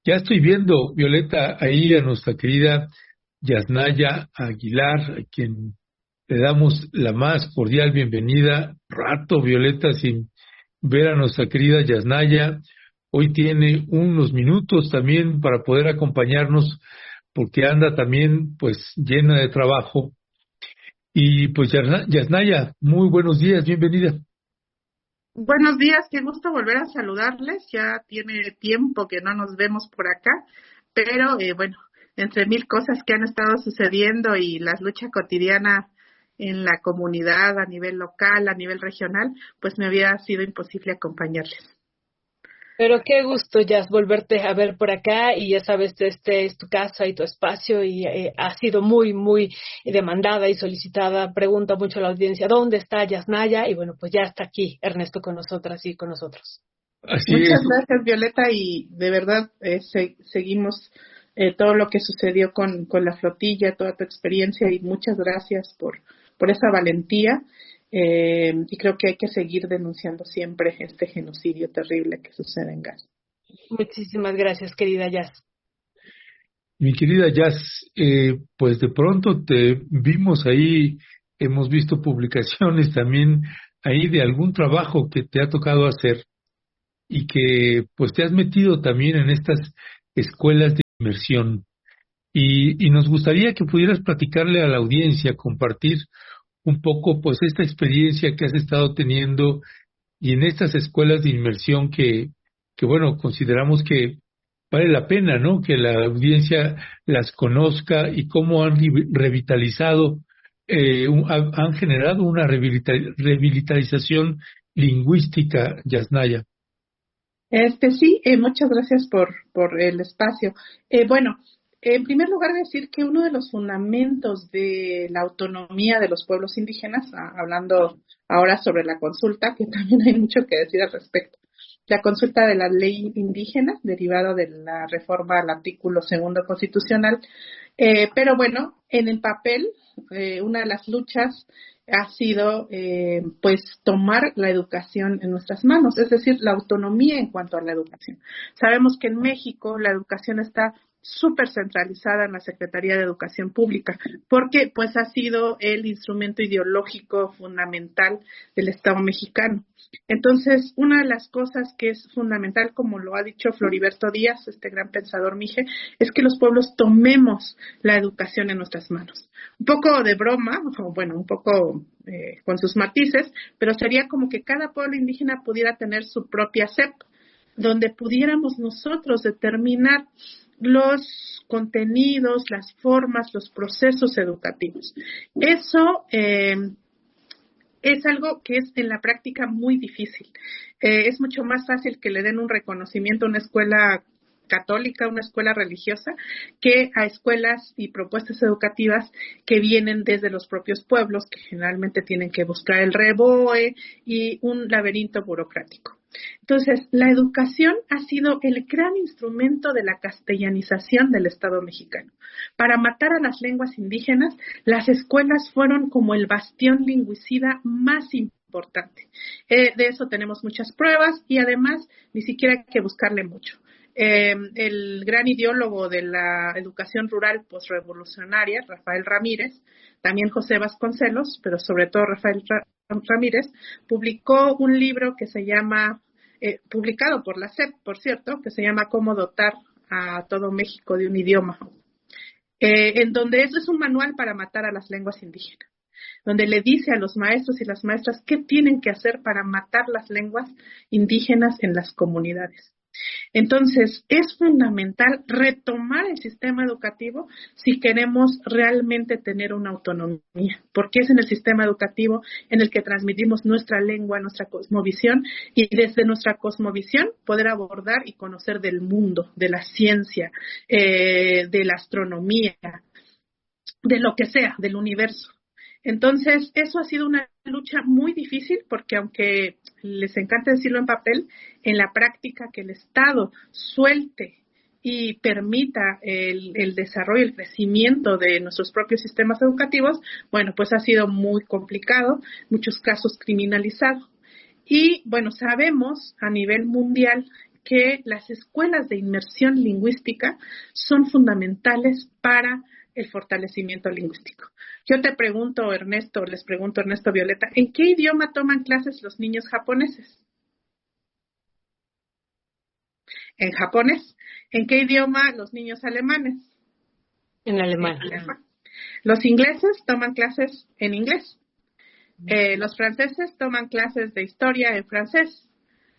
Ya estoy viendo, Violeta, ahí a nuestra querida Yasnaya Aguilar, a quien le damos la más cordial bienvenida. Rato, Violeta, sin ver a nuestra querida Yasnaya. Hoy tiene unos minutos también para poder acompañarnos, porque anda también pues llena de trabajo. Y pues Yasnaya, muy buenos días, bienvenida. Buenos días, qué gusto volver a saludarles. Ya tiene tiempo que no nos vemos por acá, pero bueno, entre mil cosas que han estado sucediendo y la lucha cotidiana en la comunidad a nivel local, a nivel regional, pues me había sido imposible acompañarles. Pero qué gusto, Jazz, volverte a ver por acá y ya sabes, este es tu casa y tu espacio y ha sido muy demandada y solicitada. Pregunta mucho a la audiencia, ¿dónde está Yasnaya? Y bueno, pues ya está aquí Ernesto con nosotras y con nosotros. Así es. Muchas gracias, Violeta, y de verdad seguimos todo lo que sucedió con la flotilla, toda tu experiencia, y muchas gracias por esa valentía. Y creo que hay que seguir denunciando siempre este genocidio terrible que sucede en Gaza. Muchísimas gracias, querida Jazz. Mi querida Jazz, pues de pronto te vimos ahí, hemos visto publicaciones también ahí de algún trabajo que te ha tocado hacer y que pues te has metido también en estas escuelas de inmersión. Y nos gustaría que pudieras platicarle a la audiencia, compartir un poco pues esta experiencia que has estado teniendo y en estas escuelas de inmersión que bueno, consideramos que vale la pena, ¿no? Que la audiencia las conozca y cómo han revitalizado, han generado una revitalización lingüística, Yasnaya. Sí, muchas gracias por el espacio. Bueno, en primer lugar decir que uno de los fundamentos de la autonomía de los pueblos indígenas, hablando ahora sobre la consulta, que también hay mucho que decir al respecto, la consulta de la ley indígena, derivada de la reforma al artículo segundo constitucional, pero bueno, en el papel, una de las luchas ha sido pues tomar la educación en nuestras manos, es decir, la autonomía en cuanto a la educación. Sabemos que en México la educación está súper centralizada en la Secretaría de Educación Pública, porque pues ha sido el instrumento ideológico fundamental del Estado mexicano. Entonces, una de las cosas que es fundamental, como lo ha dicho Floriberto Díaz, este gran pensador mije, es que los pueblos tomemos la educación en nuestras manos. Un poco de broma, o bueno, un poco con sus matices, pero sería como que cada pueblo indígena pudiera tener su propia SEP, donde pudiéramos nosotros determinar los contenidos, las formas, los procesos educativos. Eso es algo que es en la práctica muy difícil. Es mucho más fácil que le den un reconocimiento a una escuela católica, una escuela religiosa, que a escuelas y propuestas educativas que vienen desde los propios pueblos, que generalmente tienen que buscar el REBOE y un laberinto burocrático. Entonces, la educación ha sido el gran instrumento de la castellanización del Estado mexicano. Para matar a las lenguas indígenas, las escuelas fueron como el bastión lingüicida más importante. De eso tenemos muchas pruebas y además ni siquiera hay que buscarle mucho. El gran ideólogo de la educación rural postrevolucionaria, Rafael Ramírez, también José Vasconcelos, pero sobre todo Rafael Ramírez, publicó un libro que se llama, publicado por la SEP, por cierto, que se llama Cómo dotar a todo México de un idioma, en donde eso es un manual para matar a las lenguas indígenas, donde le dice a los maestros y las maestras qué tienen que hacer para matar las lenguas indígenas en las comunidades. Entonces, es fundamental retomar el sistema educativo si queremos realmente tener una autonomía, porque es en el sistema educativo en el que transmitimos nuestra lengua, nuestra cosmovisión, y desde nuestra cosmovisión poder abordar y conocer del mundo, de la ciencia, de la astronomía, de lo que sea, del universo. Entonces, eso ha sido una lucha muy difícil porque aunque les encanta decirlo en papel, en la práctica que el Estado suelte y permita el desarrollo, el crecimiento de nuestros propios sistemas educativos, bueno, pues ha sido muy complicado, muchos casos criminalizados. Y bueno, sabemos a nivel mundial que las escuelas de inmersión lingüística son fundamentales para el fortalecimiento lingüístico. Yo te pregunto, Ernesto, les pregunto, Ernesto, Violeta, ¿en qué idioma toman clases los niños japoneses? En japonés. ¿En qué idioma los niños alemanes? En alemán. Los ingleses toman clases en inglés. Los franceses toman clases de historia en francés.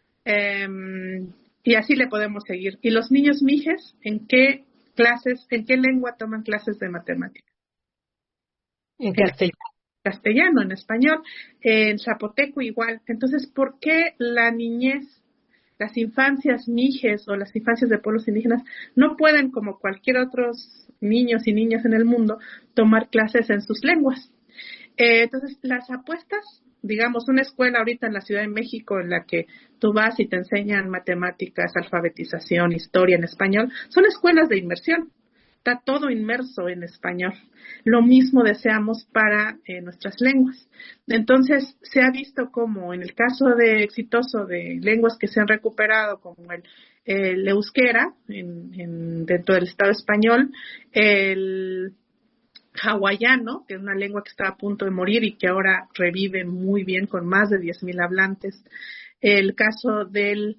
Y así le podemos seguir. ¿Y los niños mijes en qué lengua toman clases de matemáticas? En castellano. En español, en zapoteco igual. Entonces, ¿por qué la niñez, las infancias mijes o las infancias de pueblos indígenas no pueden, como cualquier otros niños y niñas en el mundo, tomar clases en sus lenguas? Entonces, las apuestas, digamos, una escuela ahorita en la Ciudad de México en la que tú vas y te enseñan matemáticas, alfabetización, historia en español, son escuelas de inmersión. Está todo inmerso en español. Lo mismo deseamos para nuestras lenguas. Entonces, se ha visto como en el caso exitoso de lenguas que se han recuperado, como el euskera dentro del Estado español, el hawaiano, que es una lengua que está a punto de morir y que ahora revive muy bien con más de 10,000 hablantes. El caso del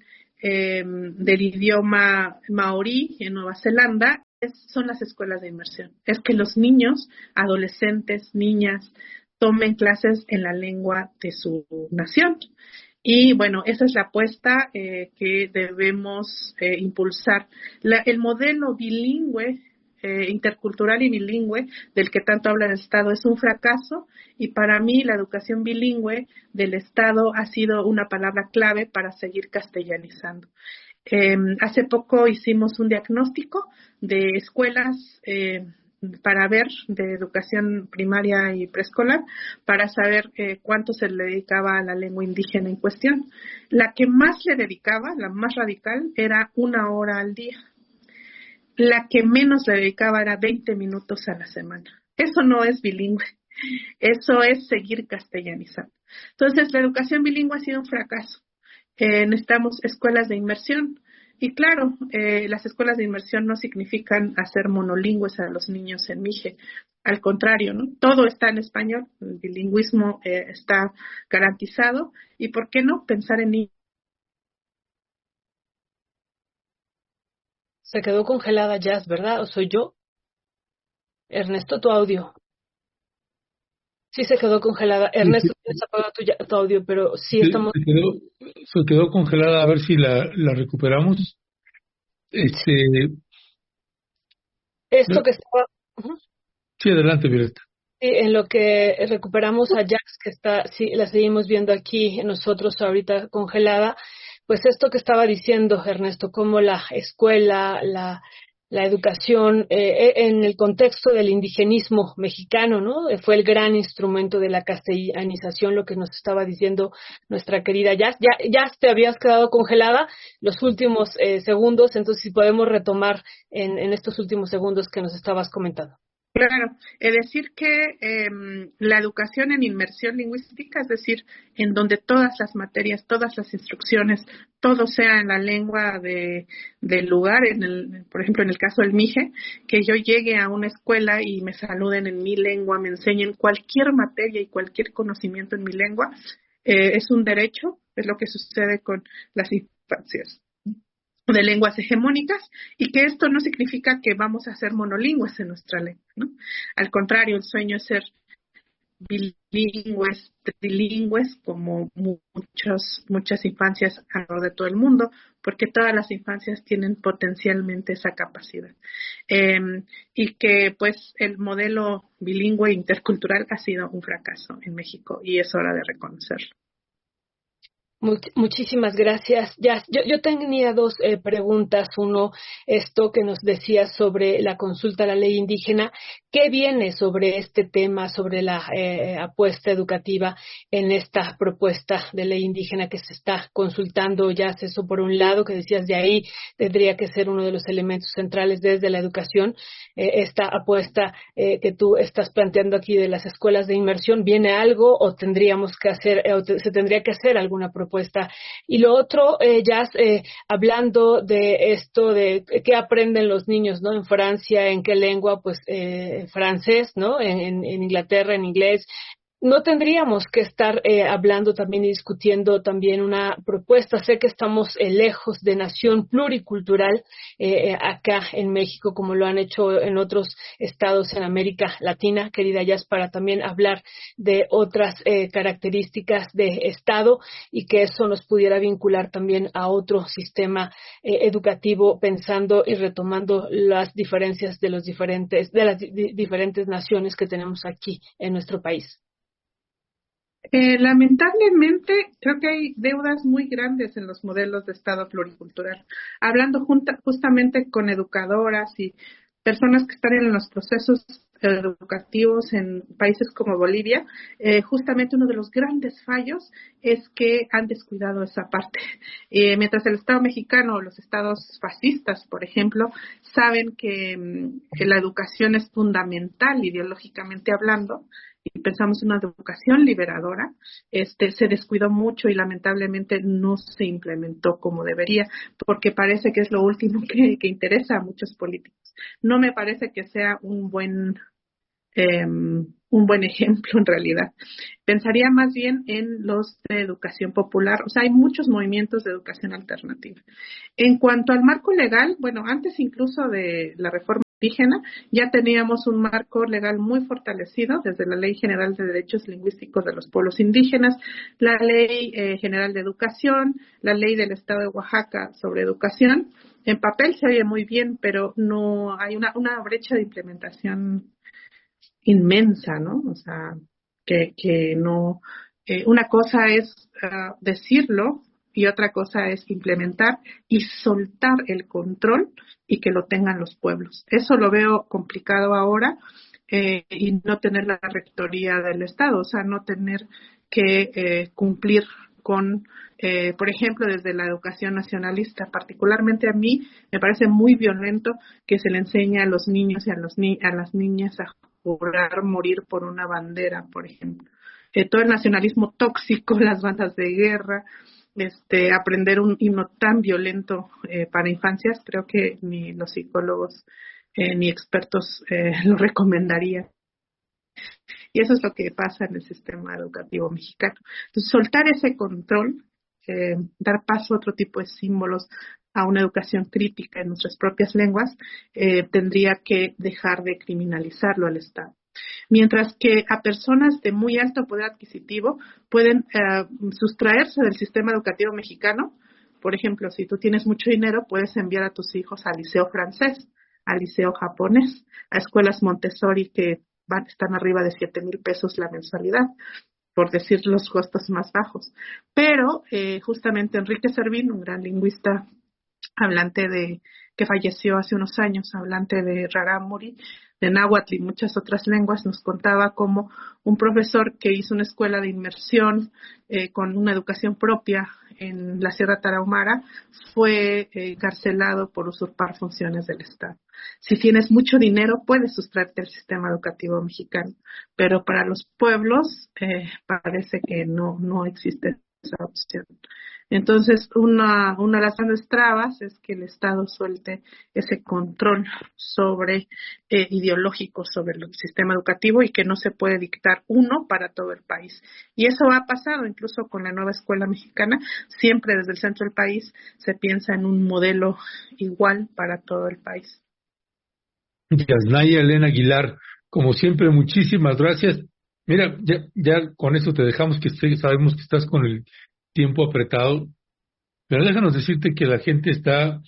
idioma maorí en Nueva Zelanda, son las escuelas de inmersión. Es que los niños, adolescentes, niñas, tomen clases en la lengua de su nación. Y bueno, esa es la apuesta que debemos impulsar. El modelo bilingüe, intercultural y bilingüe del que tanto habla el Estado es un fracaso, y para mí la educación bilingüe del Estado ha sido una palabra clave para seguir castellanizando. Hace poco hicimos un diagnóstico de escuelas para ver de educación primaria y preescolar, para saber cuánto se le dedicaba a la lengua indígena en cuestión. La que más le dedicaba, la más radical, era 1 hora al día. La que menos le dedicaba era 20 minutos a la semana. Eso no es bilingüe, eso es seguir castellanizando. Entonces, la educación bilingüe ha sido un fracaso. Necesitamos escuelas de inmersión. Y claro, las escuelas de inmersión no significan hacer monolingües a los niños en mije. Al contrario, ¿no? Todo está en español, el bilingüismo está garantizado. ¿Y por qué no pensar en niños? Se quedó congelada Jazz, ¿verdad? ¿O soy yo? Ernesto, tu audio. Sí se quedó congelada. Ernesto, tienes apagado tu audio, pero sí estamos... Se quedó congelada, a ver si la recuperamos. Esto que estaba... Uh-huh. Sí, adelante, Violeta. Sí, en lo que recuperamos a Jax, que está, sí, la seguimos viendo aquí nosotros ahorita congelada, pues esto que estaba diciendo Ernesto, como la escuela, la educación, en el contexto del indigenismo mexicano, ¿no? Fue el gran instrumento de la castellanización, lo que nos estaba diciendo nuestra querida Jazz. Ya te habías quedado congelada los últimos segundos, entonces si podemos retomar en estos últimos segundos que nos estabas comentando. Claro, es decir que la educación en inmersión lingüística, es decir, en donde todas las materias, todas las instrucciones, todo sea en la lengua del lugar, por ejemplo, en el caso del mije, que yo llegue a una escuela y me saluden en mi lengua, me enseñen cualquier materia y cualquier conocimiento en mi lengua, es un derecho, es lo que sucede con las infancias de lenguas hegemónicas, y que esto no significa que vamos a ser monolingües en nuestra lengua, ¿no? Al contrario, el sueño es ser bilingües, trilingües, como muchas infancias alrededor de todo el mundo, porque todas las infancias tienen potencialmente esa capacidad. Y que pues el modelo bilingüe intercultural ha sido un fracaso en México, y es hora de reconocerlo. Muchísimas gracias. Ya, yo tenía dos preguntas. Uno, esto que nos decías sobre la consulta a la ley indígena. ¿Qué viene sobre este tema, sobre la apuesta educativa en esta propuesta de ley indígena que se está consultando? Ya eso por un lado, que decías de ahí, tendría que ser uno de los elementos centrales desde la educación. Esta apuesta que tú estás planteando aquí de las escuelas de inmersión, ¿viene algo o tendríamos que hacer, o se tendría que hacer alguna propuesta propuesta. Y lo otro, Jazz, hablando de esto, de qué aprenden los niños, ¿no? En Francia, en qué lengua, pues francés, ¿no? En Inglaterra, en inglés. No tendríamos que estar hablando también y discutiendo también una propuesta. Sé que estamos lejos de nación pluricultural acá en México, como lo han hecho en otros estados en América Latina, querida Jazz, para también hablar de otras características de estado y que eso nos pudiera vincular también a otro sistema educativo, pensando y retomando las diferencias de las diferentes naciones que tenemos aquí en nuestro país. Lamentablemente, creo que hay deudas muy grandes en los modelos de Estado pluricultural. Hablando justamente con educadoras y personas que están en los procesos educativos en países como Bolivia, justamente uno de los grandes fallos es que han descuidado esa parte. Mientras el Estado mexicano o los estados fascistas, por ejemplo, saben que la educación es fundamental ideológicamente hablando, y pensamos en una educación liberadora, se descuidó mucho y lamentablemente no se implementó como debería, porque parece que es lo último que interesa a muchos políticos. No me parece que sea un buen ejemplo en realidad. Pensaría más bien en los de educación popular, o sea, hay muchos movimientos de educación alternativa. En cuanto al marco legal, bueno, antes incluso de la reforma indígena, ya teníamos un marco legal muy fortalecido desde la Ley General de Derechos Lingüísticos de los Pueblos Indígenas, la Ley General de Educación, la Ley del Estado de Oaxaca sobre educación. En papel se oye muy bien, pero no hay una brecha de implementación inmensa, ¿no? O sea, que no, una cosa es decirlo y otra cosa es implementar y soltar el control y que lo tengan los pueblos. Eso lo veo complicado ahora y no tener la rectoría del Estado, o sea, no tener que cumplir con, por ejemplo, desde la educación nacionalista. Particularmente a mí me parece muy violento que se le enseñe a los niños y a las niñas a jurar morir por una bandera, por ejemplo. Todo el nacionalismo tóxico, las bandas de guerra, aprender un himno tan violento para infancias, creo que ni los psicólogos ni expertos lo recomendarían. Y eso es lo que pasa en el sistema educativo mexicano. Entonces, soltar ese control, dar paso a otro tipo de símbolos, a una educación crítica en nuestras propias lenguas, tendría que dejar de criminalizarlo al Estado. Mientras que a personas de muy alto poder adquisitivo pueden sustraerse del sistema educativo mexicano. Por ejemplo, si tú tienes mucho dinero, puedes enviar a tus hijos al liceo francés, al liceo japonés, a escuelas Montessori que están arriba de 7,000 pesos la mensualidad, por decir los costos más bajos. Pero justamente Enrique Servín, un gran lingüista que falleció hace unos años, hablante de rarámuri, de náhuatl y muchas otras lenguas, nos contaba cómo un profesor que hizo una escuela de inmersión con una educación propia en la Sierra Tarahumara fue encarcelado por usurpar funciones del Estado. Si tienes mucho dinero, puedes sustraerte del sistema educativo mexicano, pero para los pueblos parece que no existe esa opción. Entonces, una de las grandes trabas es que el Estado suelte ese control ideológico sobre el sistema educativo y que no se puede dictar uno para todo el país. Y eso ha pasado incluso con la nueva escuela mexicana. Siempre desde el centro del país se piensa en un modelo igual para todo el país. Yasnaya Elena Aguilar, como siempre, muchísimas gracias. Mira, ya con eso te dejamos, que sabemos que estás con el tiempo apretado, pero déjanos decirte que la gente está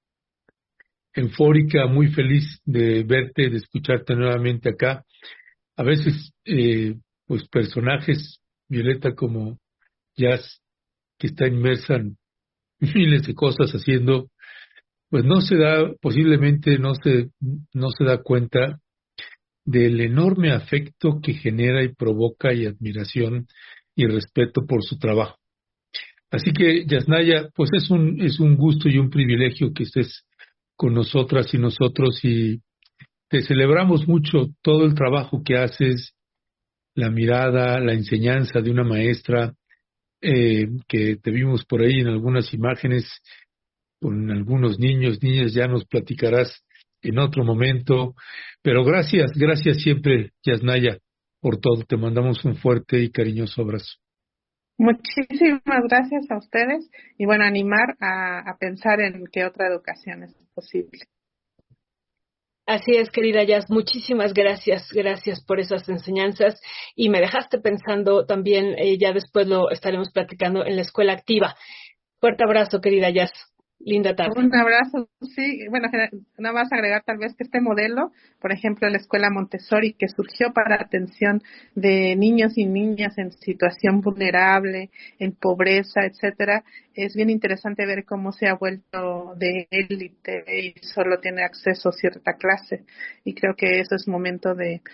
eufórica, muy feliz de verte, de escucharte nuevamente acá. A veces, pues personajes, Violeta, como Jazz, que está inmersa en miles de cosas haciendo, pues posiblemente no se da cuenta del enorme afecto que genera y provoca y admiración y respeto por su trabajo. Así que, Yasnaya, pues es un gusto y un privilegio que estés con nosotras y nosotros, y te celebramos mucho todo el trabajo que haces, la mirada, la enseñanza de una maestra, que te vimos por ahí en algunas imágenes con algunos niños, niñas, ya nos platicarás en otro momento. Pero gracias siempre, Yasnaya, por todo. Te mandamos un fuerte y cariñoso abrazo. Muchísimas gracias a ustedes y bueno, animar a pensar en qué otra educación es posible. Así es, querida Jazz, muchísimas gracias por esas enseñanzas y me dejaste pensando también, ya después lo estaremos platicando en la escuela activa. Fuerte abrazo, querida Jazz. Linda tarde. Un abrazo, sí. Bueno, nada más agregar tal vez que este modelo, por ejemplo, la escuela Montessori, que surgió para atención de niños y niñas en situación vulnerable, en pobreza, etcétera, es bien interesante ver cómo se ha vuelto de élite y solo tiene acceso a cierta clase. Y creo que eso es momento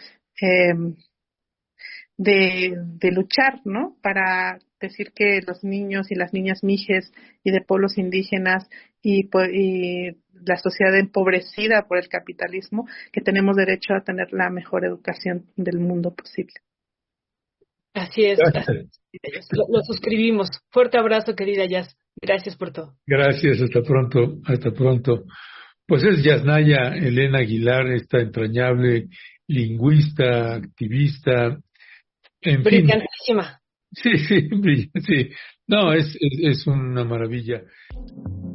de luchar, ¿no? Para decir que los niños y las niñas mijes y de pueblos indígenas y la sociedad empobrecida por el capitalismo, que tenemos derecho a tener la mejor educación del mundo posible. Así es. Lo suscribimos. Fuerte abrazo, querida Jazz. Gracias por todo. Gracias, hasta pronto, hasta pronto. Pues es Yasnaya Elena Aguilar, esta entrañable lingüista, activista, en brillantísima. fin. Sí, sí, sí. No, es una maravilla.